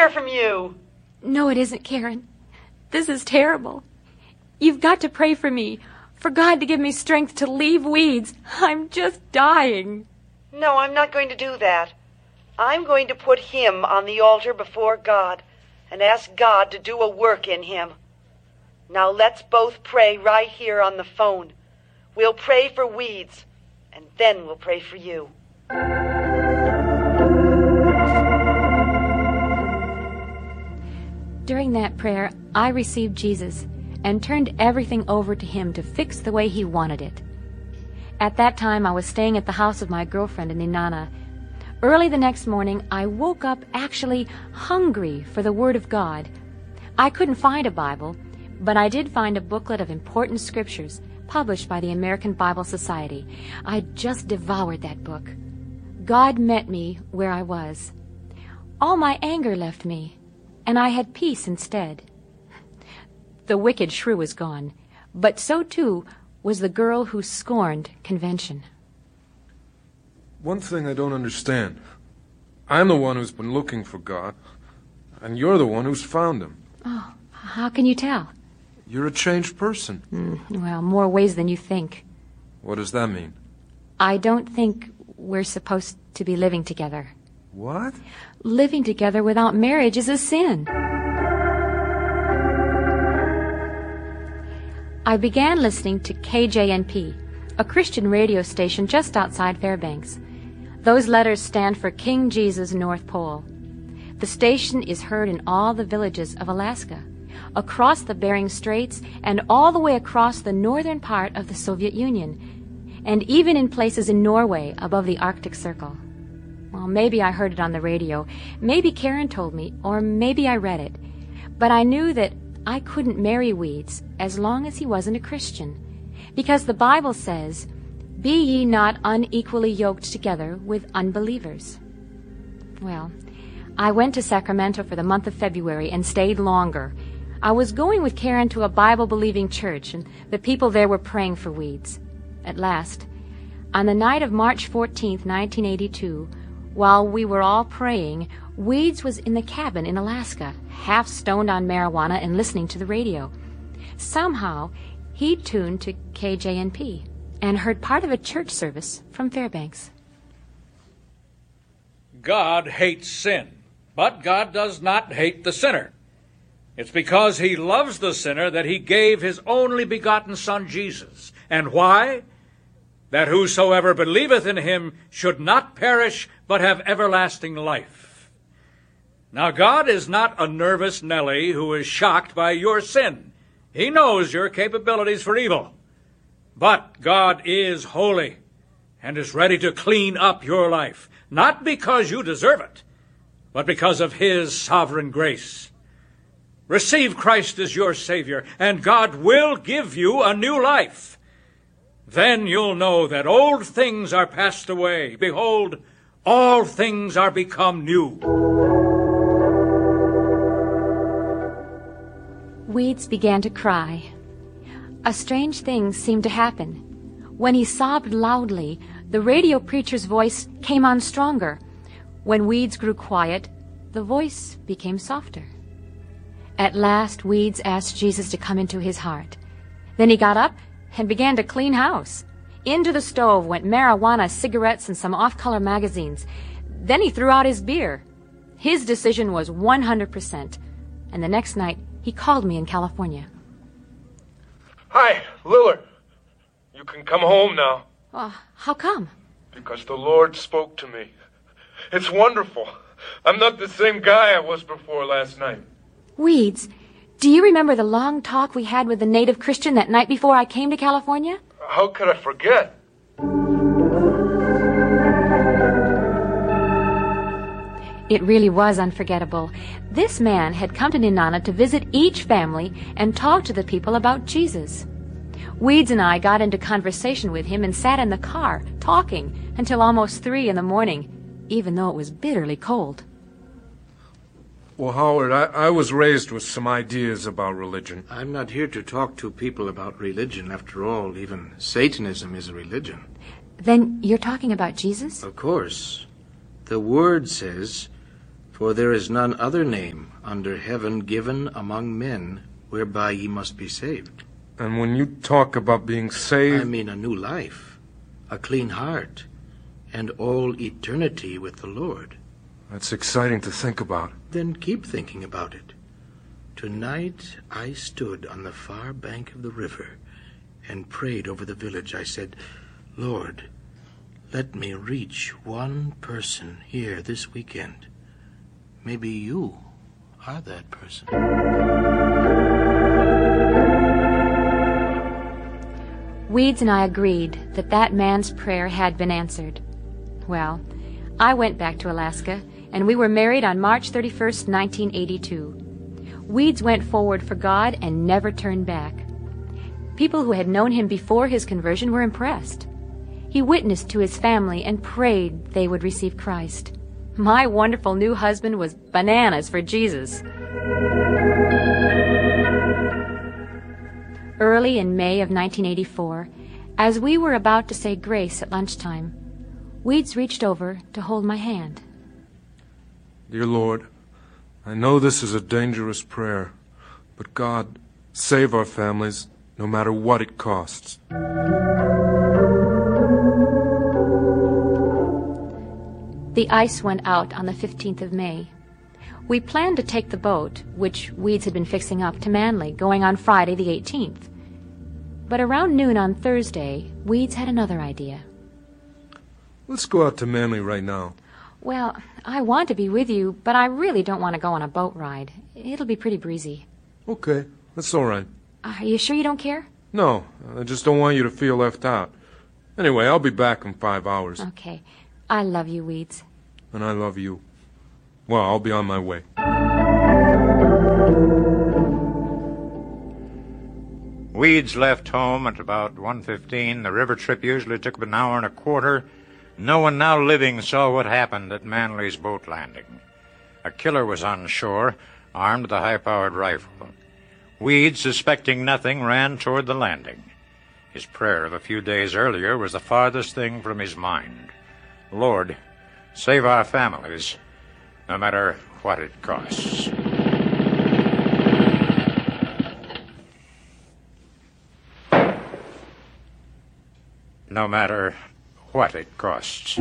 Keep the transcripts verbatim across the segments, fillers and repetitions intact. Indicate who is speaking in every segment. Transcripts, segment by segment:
Speaker 1: hear from you.
Speaker 2: No, it isn't, Karen. This is terrible. You've got to pray for me, for God to give me strength to leave weeds. I'm just dying.
Speaker 1: No, I'm not going to do that. I'm going to put him on the altar before God and ask God to do a work in him. Now let's both pray right here on the phone. We'll pray for weeds, and then we'll pray for you.
Speaker 2: During that prayer, I received Jesus and turned everything over to him to fix the way he wanted it. At that time, I was staying at the house of my girlfriend in Nenana. Early the next morning, I woke up actually hungry for the Word of God. I couldn't find a Bible, but I did find a booklet of important scriptures published by the American Bible Society. I just devoured that book. God met me where I was. All my anger left me, and I had peace instead. The wicked shrew was gone, but so too was the girl who scorned convention.
Speaker 3: One thing I don't understand. I'm the one who's been looking for God, and you're the one who's found him.
Speaker 2: Oh, how can you tell?
Speaker 3: You're a changed person.
Speaker 2: Mm, well, more ways than you think.
Speaker 3: What does that mean?
Speaker 2: I don't think we're supposed to be living together.
Speaker 3: What?
Speaker 2: Living together without marriage is a sin. I began listening to K J N P, a Christian radio station just outside Fairbanks. Those letters stand for King Jesus North Pole. The station is heard in all the villages of Alaska, across the Bering Straits, and all the way across the northern part of the Soviet Union, and even in places in Norway above the Arctic Circle. Well, maybe I heard it on the radio, maybe Karen told me, or maybe I read it. But I knew that I couldn't marry Weeds as long as he wasn't a Christian, because the Bible says, "Be ye not unequally yoked together with unbelievers." Well, I went to Sacramento for the month of February and stayed longer. I was going with Karen to a Bible-believing church, and the people there were praying for Weeds. At last, on the night of March fourteenth, nineteen eighty-two, while we were all praying, Weeds was in the cabin in Alaska, half stoned on marijuana and listening to the radio. Somehow, he tuned to K J N P and heard part of a church service from Fairbanks.
Speaker 4: God hates sin, but God does not hate the sinner. It's because he loves the sinner that he gave his only begotten Son, Jesus. And why? That whosoever believeth in him should not perish, but have everlasting life. Now, God is not a nervous Nelly who is shocked by your sin. He knows your capabilities for evil. But God is holy and is ready to clean up your life, not because you deserve it, but because of his sovereign grace. Receive Christ as your Savior, and God will give you a new life. Then you'll know that old things are passed away. Behold, all things are become new.
Speaker 2: Weeds began to cry. A strange thing seemed to happen. When he sobbed loudly, the radio preacher's voice came on stronger. When Weeds grew quiet, the voice became softer. At last, Weeds asked Jesus to come into his heart. Then he got up and began to clean house. Into the stove went marijuana, cigarettes, and some off-color magazines. Then he threw out his beer. His decision was one hundred percent. And the next night, he called me in California.
Speaker 5: Hi, Lillard. You can come home now.
Speaker 2: Uh, how come?
Speaker 5: Because the Lord spoke to me. It's wonderful. I'm not the same guy I was before last night.
Speaker 2: Weeds, do you remember the long talk we had with the native Christian that night before I came to California?
Speaker 5: How could I forget?
Speaker 2: It really was unforgettable. This man had come to Nenana to visit each family and talk to the people about Jesus. Weeds and I got into conversation with him and sat in the car, talking, until almost three in the morning, even though it was bitterly cold.
Speaker 3: Well, Howard, I, I was raised with some ideas about religion.
Speaker 6: I'm not here to talk to people about religion. After all, even Satanism is a religion. Then
Speaker 2: you're talking about Jesus?
Speaker 6: Of course. The Word says, For there is none other name under heaven given among men whereby ye must be saved.
Speaker 3: And when you talk about being saved...
Speaker 6: I mean a new life, a clean heart, and all eternity with the Lord.
Speaker 3: That's exciting to think about.
Speaker 6: Then keep thinking about it. Tonight I stood on the far bank of the river and prayed over the village. I said, Lord, let me reach one person here this weekend. Maybe you are that person.
Speaker 2: Weeds and I agreed that that man's prayer had been answered. Well, I went back to Alaska, and we were married on March thirty-first, nineteen eighty-two. Weeds went forward for God and never turned back. People who had known him before his conversion were impressed. He witnessed to his family and prayed they would receive Christ. My wonderful new husband was bananas for Jesus. Early in May of nineteen eighty-four, as we were about to say grace at lunchtime, Weeds reached over to hold my hand.
Speaker 3: Dear Lord, I know this is a dangerous prayer, but God, save our families, no matter what it costs.
Speaker 2: The ice went out on the fifteenth of May. We planned to take the boat, which Weeds had been fixing up, to Manly, going on Friday the eighteenth. But around noon on Thursday, Weeds had another idea.
Speaker 3: Let's go out to Manly right now.
Speaker 2: Well, I want to be with you, but I really don't want to go on a boat ride. It'll be pretty breezy.
Speaker 3: Okay, that's all right.
Speaker 2: Are you sure you don't care?
Speaker 3: No, I just don't want you to feel left out. Anyway, I'll be back in five hours.
Speaker 2: Okay. I love you, Weeds.
Speaker 3: And I love you. Well, I'll be on my way.
Speaker 7: Weeds left home at about one fifteen. The river trip usually took an hour and a quarter. No one now living saw what happened at Manly's boat landing. A killer was on shore, armed with a high-powered rifle. Weeds, suspecting nothing, ran toward the landing. His prayer of a few days earlier was the farthest thing from his mind. Lord, save our families, no matter what it costs. No matter what it costs.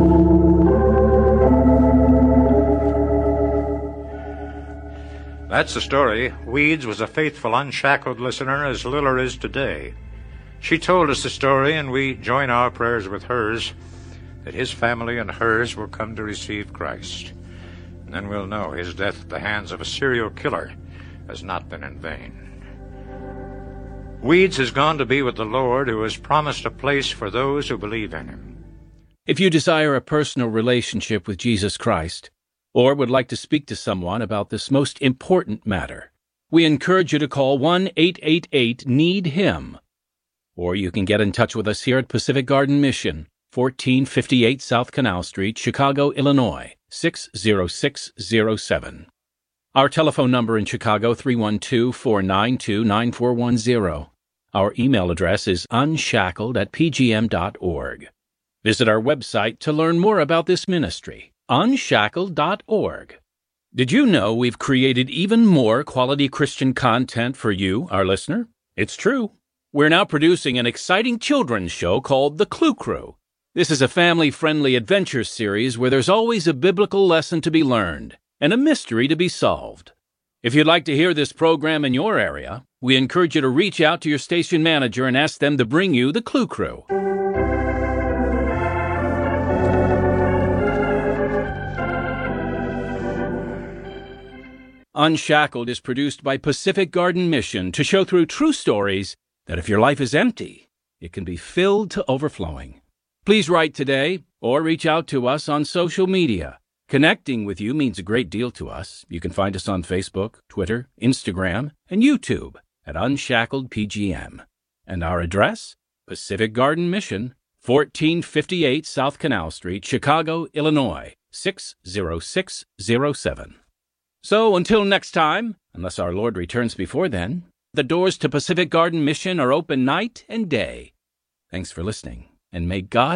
Speaker 7: That's the story. Weeds was a faithful, unshackled listener, as Liller is today. She told us the story, and we join our prayers with hers, that his family and hers will come to receive Christ. And then we'll know his death at the hands of a serial killer has not been in vain. Weeds has gone to be with the Lord, who has promised a place for those who believe in him.
Speaker 8: If you desire a personal relationship with Jesus Christ, or would like to speak to someone about this most important matter, we encourage you to call one eight eight eight need him. Or you can get in touch with us here at Pacific Garden Mission, fourteen fifty-eight South Canal Street, Chicago, Illinois, six zero six zero seven. Our telephone number in Chicago, three one two, four nine two, nine four one zero. Our email address is unshackled at p g m dot org. Visit our website to learn more about this ministry, unshackled dot org. Did you know we've created even more quality Christian content for you, our listener? It's true. We're now producing an exciting children's show called The Clue Crew. This is a family-friendly adventure series where there's always a biblical lesson to be learned and a mystery to be solved. If you'd like to hear this program in your area, we encourage you to reach out to your station manager and ask them to bring you The Clue Crew. Unshackled is produced by Pacific Garden Mission to show through true stories that if your life is empty, it can be filled to overflowing. Please write today or reach out to us on social media. Connecting with you means a great deal to us. You can find us on Facebook, Twitter, Instagram, and YouTube at Unshackled P G M. And our address? Pacific Garden Mission, fourteen fifty-eight South Canal Street, Chicago, Illinois, six zero six zero seven. So until next time, unless our Lord returns before then, the doors to Pacific Garden Mission are open night and day. Thanks for listening, and may God